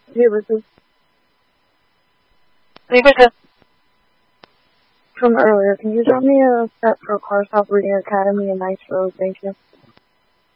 Hey, Richard. Hey, Richard. From earlier, can you drop me a set for Car Stop Reading Academy in Nice Road? Thank you.